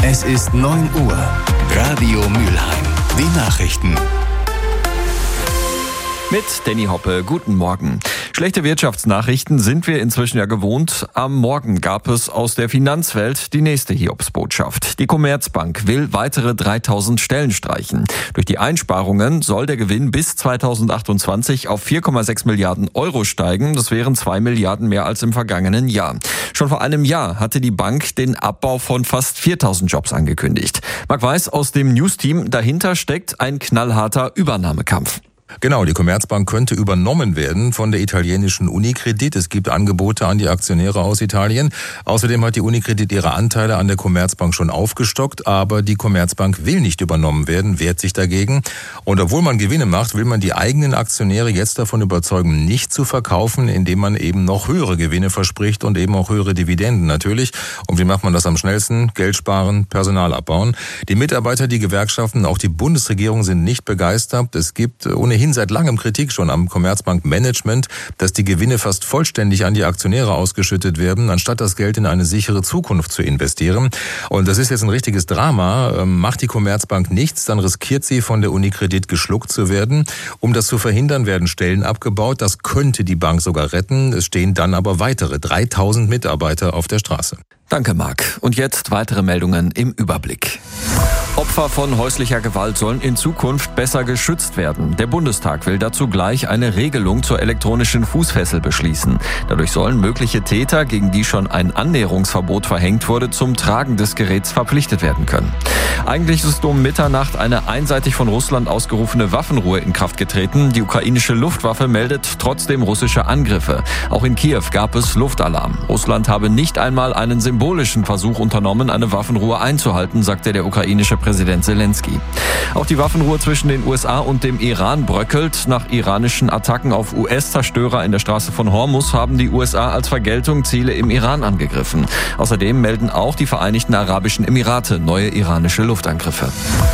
Es ist 9 Uhr. Radio Mülheim. Die Nachrichten. Mit Danny Hoppe, guten Morgen. Schlechte Wirtschaftsnachrichten sind wir inzwischen ja gewohnt. Am Morgen gab es aus der Finanzwelt die nächste Hiobsbotschaft. Die Commerzbank will weitere 3000 Stellen streichen. Durch die Einsparungen soll der Gewinn bis 2028 auf 4,6 Milliarden Euro steigen. Das wären 2 Milliarden mehr als im vergangenen Jahr. Schon vor einem Jahr hatte die Bank den Abbau von fast 4000 Jobs angekündigt. Marc Weiß aus dem News-Team, dahinter steckt ein knallharter Übernahmekampf. Genau, die Commerzbank könnte übernommen werden von der italienischen Unicredit. Es gibt Angebote an die Aktionäre aus Italien. Außerdem hat die Unicredit ihre Anteile an der Commerzbank schon aufgestockt, aber die Commerzbank will nicht übernommen werden, wehrt sich dagegen. Und obwohl man Gewinne macht, will man die eigenen Aktionäre jetzt davon überzeugen, nicht zu verkaufen, indem man eben noch höhere Gewinne verspricht und eben auch höhere Dividenden natürlich. Und wie macht man das am schnellsten? Geld sparen, Personal abbauen. Die Mitarbeiter, die Gewerkschaften, auch die Bundesregierung sind nicht begeistert. Es gibt ohnehin seit langem Kritik schon am Commerzbank-Management, dass die Gewinne fast vollständig an die Aktionäre ausgeschüttet werden, anstatt das Geld in eine sichere Zukunft zu investieren. Und das ist jetzt ein richtiges Drama. Macht die Commerzbank nichts, dann riskiert sie, von der Unicredit geschluckt zu werden. Um das zu verhindern, werden Stellen abgebaut. Das könnte die Bank sogar retten. Es stehen dann aber weitere 3000 Mitarbeiter auf der Straße. Danke, Marc. Und jetzt weitere Meldungen im Überblick. Opfer von häuslicher Gewalt sollen in Zukunft besser geschützt werden. Der Bundestag will dazu gleich eine Regelung zur elektronischen Fußfessel beschließen. Dadurch sollen mögliche Täter, gegen die schon ein Annäherungsverbot verhängt wurde, zum Tragen des Geräts verpflichtet werden können. Eigentlich ist um Mitternacht eine einseitig von Russland ausgerufene Waffenruhe in Kraft getreten. Die ukrainische Luftwaffe meldet trotzdem russische Angriffe. Auch in Kiew gab es Luftalarm. Russland habe nicht einmal einen symbolischen Versuch unternommen, eine Waffenruhe einzuhalten, sagte der ukrainische Präsident Zelensky. Auch die Waffenruhe zwischen den USA und dem Iran bröckelt. Nach iranischen Attacken auf US-Zerstörer in der Straße von Hormuz haben die USA als Vergeltung Ziele im Iran angegriffen. Außerdem melden auch die Vereinigten Arabischen Emirate neue iranische Luftangriffe.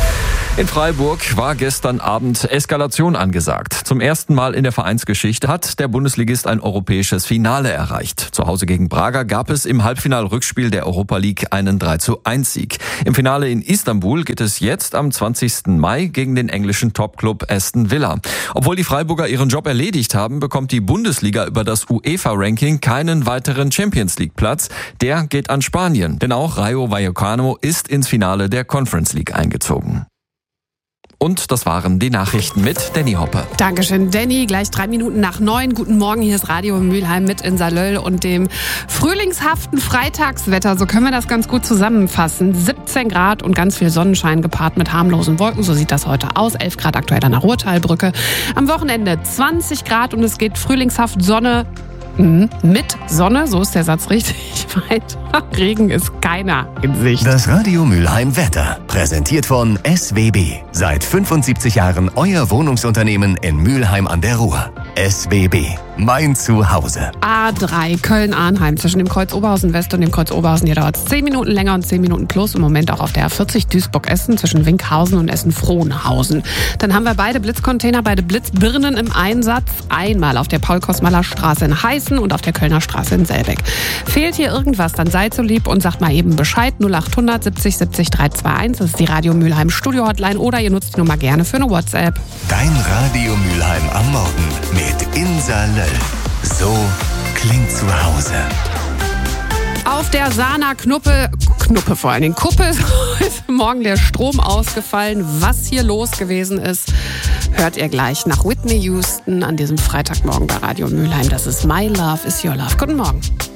In Freiburg war gestern Abend Eskalation angesagt. Zum ersten Mal in der Vereinsgeschichte hat der Bundesligist ein europäisches Finale erreicht. Zu Hause gegen Braga gab es im Halbfinal-Rückspiel der Europa League einen 3:1-Sieg. Im Finale in Istanbul geht es jetzt am 20. Mai gegen den englischen Topclub Aston Villa. Obwohl die Freiburger ihren Job erledigt haben, bekommt die Bundesliga über das UEFA-Ranking keinen weiteren Champions-League-Platz. Der geht an Spanien, denn auch Rayo Vallecano ist ins Finale der Conference League eingezogen. Und das waren die Nachrichten mit Danny Hoppe. Dankeschön, Danny. Gleich 3 Minuten nach 9. Guten Morgen, hier ist Radio Mülheim mit in Salöll und dem frühlingshaften Freitagswetter. So können wir das ganz gut zusammenfassen. 17 Grad und ganz viel Sonnenschein gepaart mit harmlosen Wolken. So sieht das heute aus. 11 Grad aktuell an der Ruhrtalbrücke. Am Wochenende 20 Grad und es geht frühlingshaft Sonne. Mit Sonne, so ist der Satz richtig weiter. Regen ist keiner in Sicht. Das Radio Mülheim Wetter, präsentiert von SWB. Seit 75 Jahren euer Wohnungsunternehmen in Mülheim an der Ruhr. SWB, mein Zuhause. A3 Köln-Arnheim zwischen dem Kreuz Oberhausen West und dem Kreuz Oberhausen. Hier dauert es 10 Minuten länger und 10 Minuten plus. Im Moment auch auf der A40 Duisburg-Essen zwischen Winkhausen und Essen-Frohnhausen. Dann haben wir beide Blitzcontainer, beide Blitzbirnen im Einsatz. Einmal auf der Paul-Kosmaler Straße in Heißen und auf der Kölner Straße in Selbeck. Fehlt hier irgendwas, dann seid so lieb und sagt mal eben Bescheid. 0800 70 70 321. Das ist die Radio Mülheim Studio Hotline oder ihr nutzt die Nummer gerne für eine WhatsApp. Dein Radio Mülheim am Morgen mit Insa Löll. So klingt zu Hause. Auf der Sana Kuppe vor allen Dingen, Kuppe ist heute Morgen der Strom ausgefallen. Was hier los gewesen ist, hört ihr gleich nach Whitney Houston an diesem Freitagmorgen bei Radio Mülheim. Das ist My Love is Your Love. Guten Morgen.